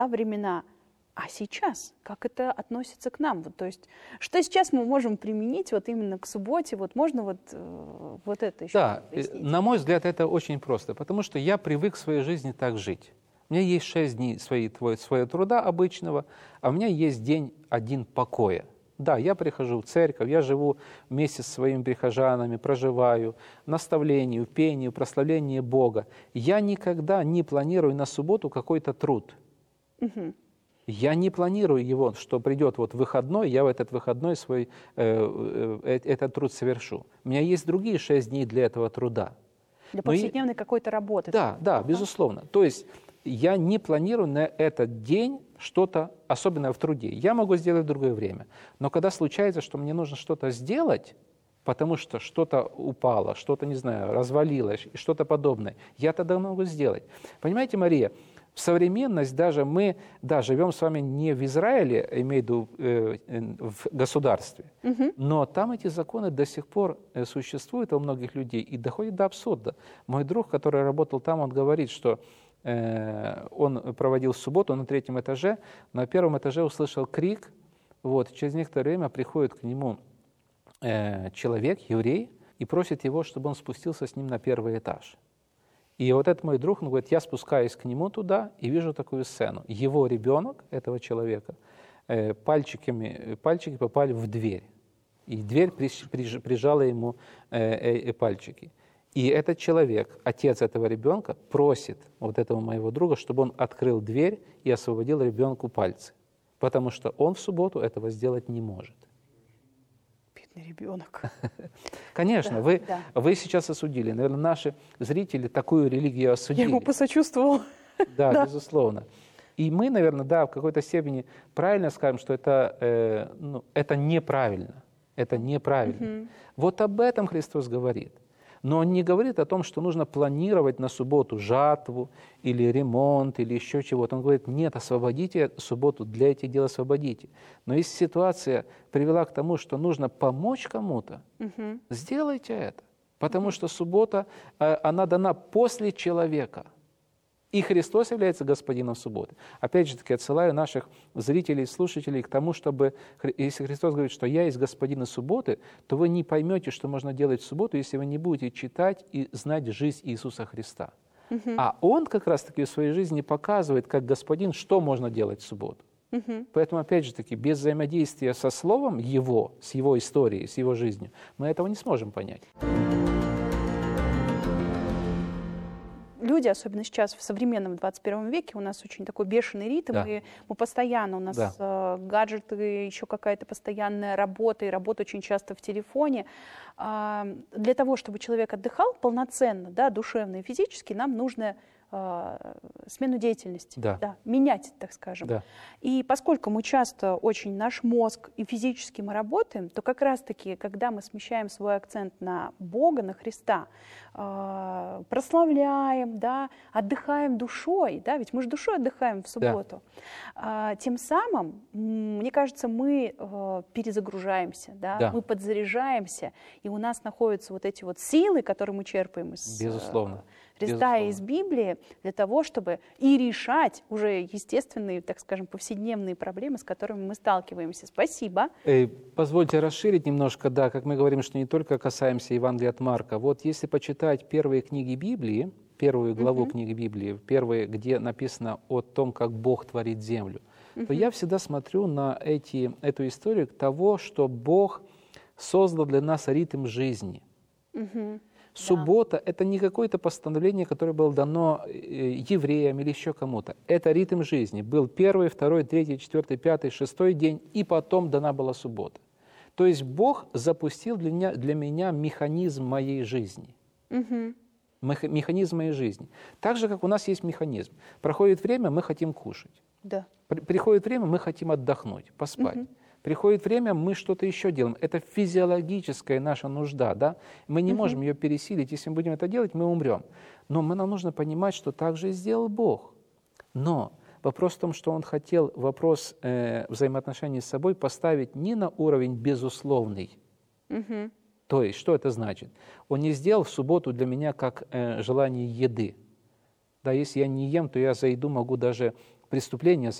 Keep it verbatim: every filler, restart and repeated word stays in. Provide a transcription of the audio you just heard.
времена, а сейчас, как это относится к нам? Вот, то есть, что сейчас мы можем применить вот именно к субботе? Вот можно вот, э, вот это еще Да, пояснить? на мой взгляд, это очень просто, потому что я привык в своей жизни так жить. У меня есть шесть дней своей, твоего, своего труда обычного, а у меня есть день один покоя. Да, я прихожу в церковь, я живу вместе со своими прихожанами, проживаю, наставлению, пению, прославлению Бога. Я никогда не планирую на субботу какой-то труд. Угу. Я не планирую его, что придет вот выходной, я в этот выходной свой, э, э, этот труд совершу. У меня есть другие шесть дней для этого труда. Для Но повседневной и... какой-то работы. Да, да, ага. Безусловно. То есть я не планирую на этот день что-то, особенно в труде. Я могу сделать в другое время. Но когда случается, что мне нужно что-то сделать, потому что что-то упало, что-то, не знаю, развалилось, что-то подобное, я тогда могу сделать. Понимаете, Мария, в современность даже мы, да, живем с вами не в Израиле, имею в виду э, в государстве, угу. но там эти законы до сих пор существуют у многих людей и доходят до абсурда. Мой друг, который работал там, он говорит, что э, он проводил субботу на третьем этаже, на первом этаже услышал крик, вот, через некоторое время приходит к нему э, человек, еврей, и просит его, чтобы он спустился с ним на первый этаж. И вот этот мой друг, он говорит, я спускаюсь к нему туда и вижу такую сцену. Его ребенок, этого человека, пальчиками, пальчики попали в дверь. И дверь прижала ему пальчики. И этот человек, отец этого ребенка, просит вот этого моего друга, чтобы он открыл дверь и освободил ребенку пальцы. Потому что он в субботу этого сделать не может. Ребенок. Конечно, да, вы, да. вы сейчас осудили. Наверное, наши зрители такую религию осудили. Я ему посочувствовал. Да, да, безусловно. И мы, наверное, да, в какой-то степени правильно скажем, что это, э, ну, это неправильно. Это неправильно. Угу. Вот об этом Христос говорит. Но Он не говорит о том, что нужно планировать на субботу жатву или ремонт или еще чего-то. Он говорит, нет, освободите субботу, для этих дел освободите. Но если ситуация привела к тому, что нужно помочь кому-то, угу. сделайте это. Потому угу. что суббота, она дана после человека. И Христос является господином субботы. Опять же таки, отсылаю наших зрителей, слушателей к тому, чтобы, если Христос говорит, что «я есть господин субботы», то вы не поймете, что можно делать в субботу, если вы не будете читать и знать жизнь Иисуса Христа. Угу. А Он как раз-таки в своей жизни показывает, как господин, что можно делать в субботу. Угу. Поэтому, опять же таки, без взаимодействия со Словом Его, с Его историей, с Его жизнью, мы этого не сможем понять. Люди, особенно сейчас в современном двадцать первом веке, у нас очень такой бешеный ритм, да. и мы постоянно, у нас да. э, гаджеты, еще какая-то постоянная работа, и работа очень часто в телефоне. А, для того, чтобы человек отдыхал полноценно, да, душевно и физически, нам нужно э, смену деятельности, да. Да, менять, так скажем. Да. И поскольку мы часто очень, наш мозг и физически мы работаем, то как раз-таки, когда мы смещаем свой акцент на Бога, на Христа, э, прославляем, да, отдыхаем душой, да, ведь мы же душой отдыхаем в субботу, да. э, тем самым, мне кажется, мы э, перезагружаемся, да, да. мы подзаряжаемся, и у нас находятся вот эти вот силы, которые мы черпаем из Безусловно. Христа и из Библии, для того, чтобы и решать уже естественные, так скажем, повседневные проблемы, с которыми мы сталкиваемся. Спасибо. Э, позвольте расширить немножко, да, как мы говорим, что не только касаемся Евангелия от Марка. Вот если почитать первые книги Библии, первую главу uh-huh. книги Библии, первые, где написано о том, как Бог творит землю, uh-huh. то я всегда смотрю на эти, эту историю того, что Бог создал для нас ритм жизни. Uh-huh. Суббота да. – это не какое-то постановление, которое было дано евреям или еще кому-то. Это ритм жизни. Был первый, второй, третий, четвертый, пятый, шестой день, и потом дана была суббота. То есть Бог запустил для меня, для меня механизм моей жизни. Угу. Механизм моей жизни. Так же, как у нас есть механизм. Проходит время, мы хотим кушать. Да. Приходит время, мы хотим отдохнуть, поспать. Угу. Приходит время, мы что-то еще делаем. Это физиологическая наша нужда, да? Мы не uh-huh. можем ее пересилить. Если мы будем это делать, мы умрем. Но нам нужно понимать, что так же и сделал Бог. Но вопрос в том, что Он хотел вопрос э, взаимоотношений с собой поставить не на уровень безусловный. Uh-huh. То есть, что это значит? Он не сделал в субботу для меня как э, желание еды. Да, если я не ем, то я за еду могу даже преступления,